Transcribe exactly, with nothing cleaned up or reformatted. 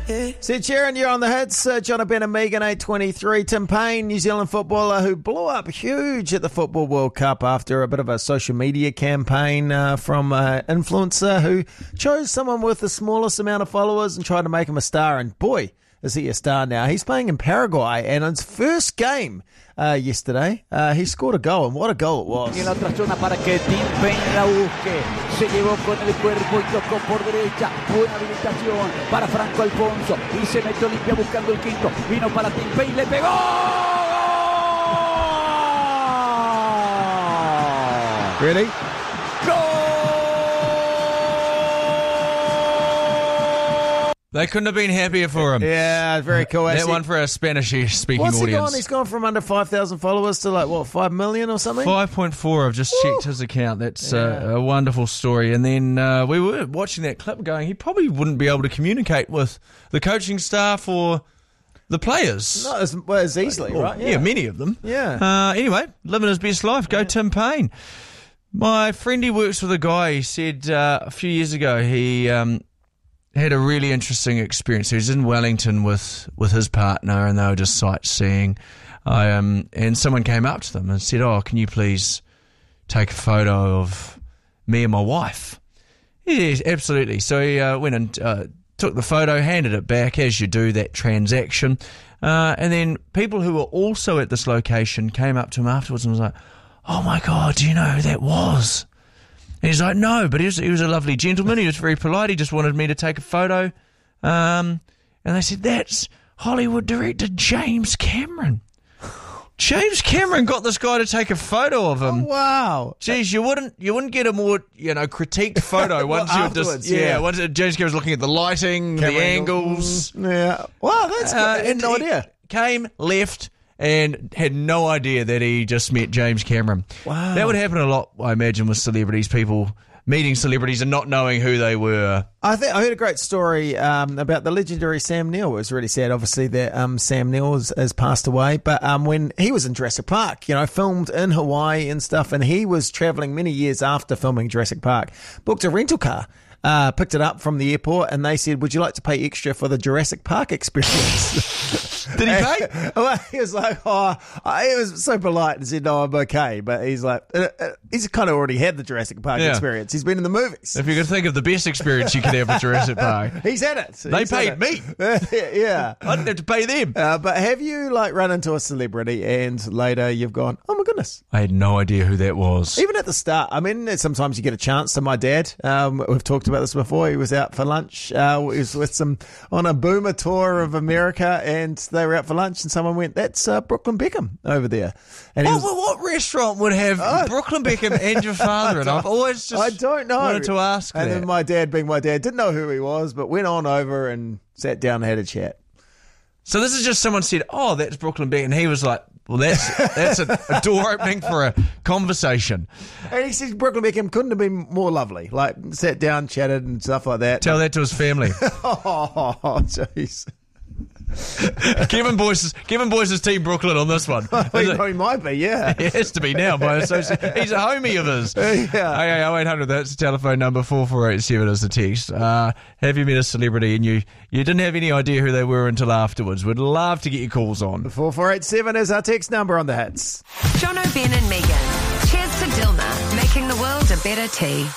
Sid Sheeran, you're on the hits. Uh, John Ben and Megan, eight twenty-three. Tim Payne, New Zealand footballer who blew up huge at the Football World Cup after a bit of a social media campaign uh, from an influencer who chose someone with the smallest amount of followers and tried to make him a star. And boy, is he a star now. He's playing in Paraguay, and in his first game uh, yesterday, uh, he scored a goal, and what a goal it was. En la otra zona para que Tim Payne la busque. Se llevó con el cuerpo y tocó por derecha. Buena habilitación para Franco Alfonso. Y se metió limpia buscando el quinto. Vino para Tim Payne, le pegó. Ready? They couldn't have been happier for him. Yeah, very cool. That one for our Spanish-speaking What's audience. he gone? He's gone from under five thousand followers to like, what, five million or something? five point four. I've just Woo! checked his account. That's Yeah. a, a wonderful story. And then uh, we were watching that clip going, he probably wouldn't be able to communicate with the coaching staff or the players. Not as, well, as easily, Well, right? yeah. many of them. Yeah. Uh, anyway, living his best life. Go Tim Payne. My friend, he works with a guy. He said uh, a few years ago he um, had a really interesting experience. He was in Wellington with, with his partner, and they were just sightseeing. I, um, and someone came up to them and said, "Oh, can you please take a photo of me and my wife?" Yes, absolutely. So he uh, went and uh, took the photo, handed it back, as you do that transaction. Uh, and then people who were also at this location came up to him afterwards and was like, "Oh my God, do you know who that was?" And he's like, "No, but he was, he was a lovely gentleman. He was very polite. He just wanted me to take a photo." Um, and they said, "That's Hollywood director James Cameron." James Cameron got this guy to take a photo of him. Oh, wow. Geez, you wouldn't you wouldn't get a more, you know, critiqued photo once Well, you're just afterwards, yeah, yeah. once it, James Cameron's looking at the lighting, Camera the angles. Yeah. Wow, that's good. Uh, I had no he idea. Came, left, and had no idea that he just met James Cameron. Wow. That would happen a lot, I imagine, with celebrities, people meeting celebrities and not knowing who they were. I think I heard a great story um, about the legendary Sam Neill. It was really sad, obviously, that um, Sam Neill has, has passed away. But um, when he was in Jurassic Park, you know, filmed in Hawaii and stuff, and he was traveling many years after filming Jurassic Park, booked a rental car, uh, picked it up from the airport, and they said, "Would you like to pay extra for the Jurassic Park experience?" Did he pay? Well, he was like, oh, he was so polite and said, "No, I'm okay." But he's like, uh, uh, he's kind of already had the Jurassic Park Yeah. experience. He's been in the movies. If you could think of the best experience you could have with Jurassic Park. He's had it. They He's had paid it. me. Yeah. I didn't have to pay them. Uh, but have you like run into a celebrity and later you've gone, "Oh my goodness"? I had no idea who that was. Even at the start, I mean, sometimes you get a chance. So my dad, um, we've talked about this before. He was out for lunch. Uh, he was with some on a boomer tour of America, and they were out for lunch, and someone went, "That's uh, Brooklyn Beckham over there." And he What, was, what, what restaurant would have Oh. Brooklyn Beckham and your father? And I've always just I don't know. wanted to ask And that. then my dad, being my dad, didn't know who he was, but went on over and sat down and had a chat. So this is just someone said, "Oh, that's Brooklyn Beckham," and he was like, "Well, that's that's a, a door opening for a conversation." And he says Brooklyn Beckham couldn't have been more lovely. Like, sat down, chatted and stuff like that. Tell that to his family. Oh, jeez. Kevin Boyce, is, Kevin Boyce is Team Brooklyn on this one. He, he might be, yeah. He has to be now by association. He's a homie of his. Yeah. Okay, oh eight hundred, that's the telephone number. four four eight seven is the text. Uh, have you met a celebrity and you, you didn't have any idea who they were until afterwards? We'd love to get your calls on. four four eight seven is our text number on the hits. John O'Ben and Megan. Cheers to Dilma, making the world a better tea.